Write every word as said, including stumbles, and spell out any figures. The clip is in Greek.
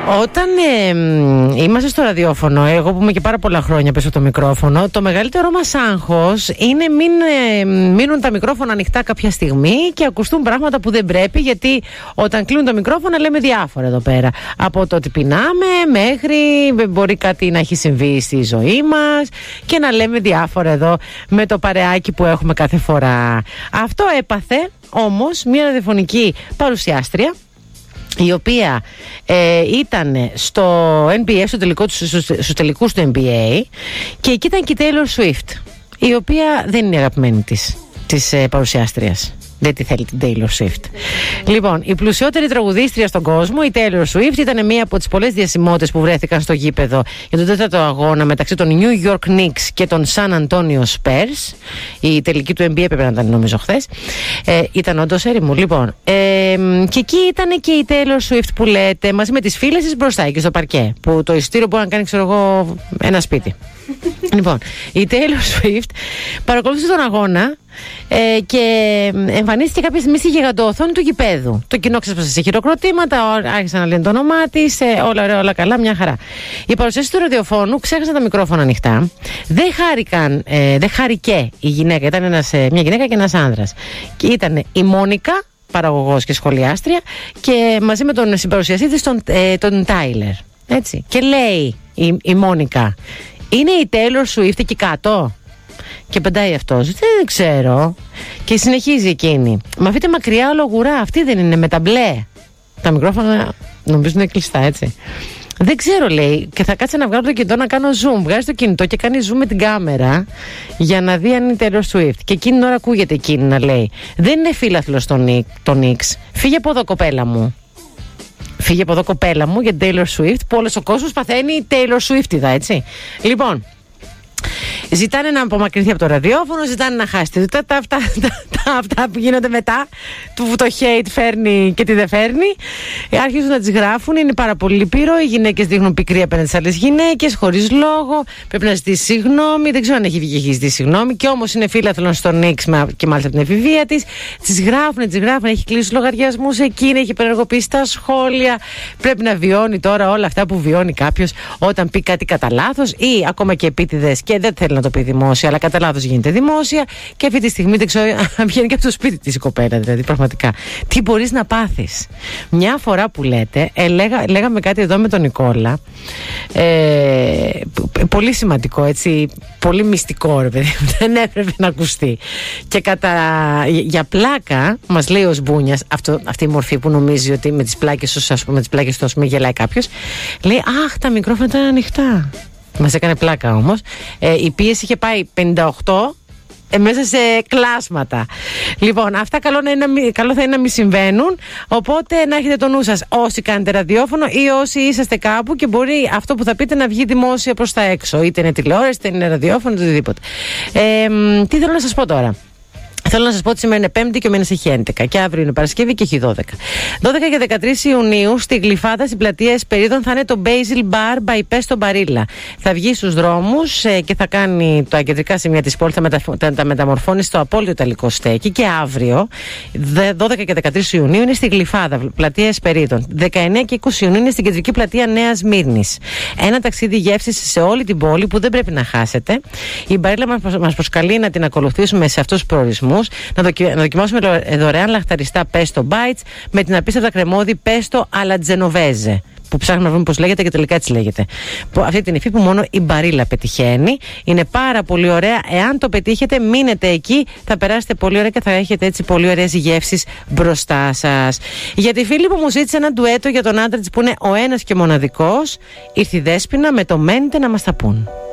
Όταν ε, είμαστε στο ραδιόφωνο, εγώ που είμαι και πάρα πολλά χρόνια πίσω από το μικρόφωνο, το μεγαλύτερό μας άγχος είναι μην ε, μείνουν τα μικρόφωνα ανοιχτά κάποια στιγμή και ακουστούν πράγματα που δεν πρέπει, γιατί όταν κλείνουν το μικρόφωνο λέμε διάφορα εδώ πέρα. Από το ότι πεινάμε μέχρι μπορεί κάτι να έχει συμβεί στη ζωή μας και να λέμε διάφορα εδώ με το παρεάκι που έχουμε κάθε φορά. Αυτό έπαθε όμως μια ραδιοφωνική παρουσιάστρια, η οποία ε, ήταν στο N B A, στο τελικό, στους, στους τελικούς του N B A, και εκεί ήταν και η Taylor Swift, η οποία δεν είναι αγαπημένη της, της ε, παρουσιάστριας. Δεν τη θέλει την Taylor Swift. Λοιπόν, η πλουσιότερη τραγουδίστρια στον κόσμο, η Taylor Swift, ήταν μία από τις πολλές διασημότητες που βρέθηκαν στο γήπεδο για τον τέταρτο αγώνα μεταξύ των New York Knicks και των San Antonio Spurs. Η τελική του N B A πρέπει να ήταν, νομίζω, χθες. Ε, ήταν όντως έρημο. Λοιπόν, ε, και εκεί ήταν και η Taylor Swift που λέτε, μαζί με τις φίλες της μπροστά εκεί στο παρκέ. Που το εισιτήριο μπορεί να κάνει, ξέρω εγώ, ένα σπίτι. Λοιπόν, η Taylor Swift παρακολούθησε τον αγώνα ε, και εμφανίστηκε κάποια στιγμή στη γιγαντοοθόνη του γηπέδου. Το κοινό ξέσπασε σε χειροκροτήματα, άρχισαν να λένε το όνομά της, ε, όλα ωραία, όλα καλά, μια χαρά. Οι παρουσιαστές του ραδιοφώνου ξέχασαν τα μικρόφωνα ανοιχτά. Δεν χάρηκαν, ε, δεν χάρηκε η γυναίκα, ήταν ένας, ε, μια γυναίκα και ένας άνδρας. Και ήταν η Μόνικα, παραγωγός και σχολιάστρια, και μαζί με τον συμπαρουσιαστή της, τον, ε, τον Τάιλερ. Έτσι. Και λέει η, η Μόνικα, είναι η Taylor Swift εκεί κάτω? Και πεντάει αυτός, δεν ξέρω. Και συνεχίζει εκείνη, μα αφήτε μακριά ολογουρά, αυτή δεν είναι με τα μπλε? Τα μικρόφωνα νομίζω είναι κλειστά, έτσι. Δεν ξέρω, λέει, και θα κάτσε να βγάλω το κινητό να κάνω zoom. Βγάζει το κινητό και κάνει zoom με την κάμερα για να δει αν είναι η Taylor Swift. Και εκείνη την ώρα ακούγεται εκείνη να λέει, δεν είναι φίλαθλος τον Knicks, φύγε από εδώ, κοπέλα μου. Φύγε από εδώ, κοπέλα μου, για την Taylor Swift, που όλος ο κόσμος παθαίνει η Taylor Swiftιδα, έτσι. Λοιπόν, ζητάνε να απομακρυνθεί από το ραδιόφωνο, ζητάνε να χάσει τα, τα, τα, τα, αυτά που γίνονται μετά, που το hate φέρνει και τι δεν φέρνει. Αρχίζουν να τις γράφουν, είναι πάρα πολύ λυπηρό. Οι γυναίκες δείχνουν πικρία απέναντι στις άλλες γυναίκες, χωρίς λόγο. Πρέπει να ζητήσει συγγνώμη. Δεν ξέρω αν έχει βγει και έχει ζητήσει συγγνώμη. Και όμως είναι φίλαθλον στον Knicks και μάλιστα από την εφηβεία της. Τις γράφουν, τις γράφουν. Έχει κλείσει λογαριασμούς εκείνη, έχει υπενεργοποιήσει τα σχόλια. Πρέπει να βιώνει τώρα όλα αυτά που βιώνει κάποιος όταν πει κάτι κατά λάθος ή ακόμα και επίτηδες και δεν θέλει να το πει δημόσια, αλλά κατά λάθος γίνεται δημόσια. Και αυτή τη στιγμή δεν ξέρω αν βγαίνει και από το σπίτι της η κοπέλα, δηλαδή πραγματικά. Τι μπορείς να πάθεις? Μια φορά που λέτε, ε, λέγα, λέγαμε κάτι εδώ με τον Νικόλα. Ε, πολύ σημαντικό, έτσι. Πολύ μυστικό, ρε παιδί. Δεν έπρεπε να ακουστεί. Και κατά, για πλάκα, μας λέει ο Σμπούνιας, αυτό, αυτή η μορφή που νομίζει ότι με τις πλάκες, ας πούμε, με τις πλάκες του, ας πούμε, γελάει κάποιος. Λέει, αχ, τα μικρόφωνα ήταν ανοιχτά. Μας έκανε πλάκα όμως. Ε, η πίεση είχε πάει πενήντα οκτώ ε, μέσα σε κλάσματα. Λοιπόν, αυτά καλό, να είναι, καλό θα είναι να μην συμβαίνουν. Οπότε να έχετε το νου σας όσοι κάνετε ραδιόφωνο ή όσοι είσαστε κάπου και μπορεί αυτό που θα πείτε να βγει δημόσια προς τα έξω. Είτε είναι τηλεόραση, είτε είναι ραδιόφωνο, οτιδήποτε. Ε, τι θέλω να σας πω τώρα? Θέλω να σας πω ότι σήμερα είναι Πέμπτη και ο μήνας έχει έντεκα και αύριο είναι Παρασκευή και έχει δώδεκα. δώδεκα και δεκατρείς Ιουνίου στη Γλυφάδα, στην πλατεία Εσπερίδων, θα είναι το Basil Bar by Pesto Barilla. Θα βγει στους δρόμους ε, και θα κάνει τα κεντρικά σημεία της πόλης, θα μετα, τα, τα μεταμορφώνει στο απόλυτο ιταλικό στέκι. Και αύριο, δώδεκα και δεκατρείς Ιουνίου, είναι στη Γλυφάδα, πλατεία Εσπερίδων. δεκαεννέα και είκοσι Ιουνίου είναι στην κεντρική πλατεία Νέας Μύρνης. Ένα ταξίδι γεύσης σε όλη την πόλη που δεν πρέπει να χάσετε. Η Μπαρίλα μας, μας προσκαλεί να την ακολουθήσουμε σε αυτούς τους προορισμούς. Να, δοκι... να δοκιμάσουμε δωρεάν λαχταριστά pesto bites με την απίστευτα κρεμώδη pesto alla genovese, που ψάχνουμε να βρούμε πώς λέγεται και τελικά έτσι λέγεται. Αυτή την υφή που μόνο η Μπαρίλα πετυχαίνει. Είναι πάρα πολύ ωραία. Εάν το πετύχετε, μείνετε εκεί. Θα περάσετε πολύ ωραία και θα έχετε έτσι πολύ ωραίες γεύσεις μπροστά σας. Για τη φίλη που μου ζήτησε ένα ντουέτο για τον άντρα της που είναι ο ένας και μοναδικός, ήρθε η Δέσποινα με το Μέντε να μας τα πούν.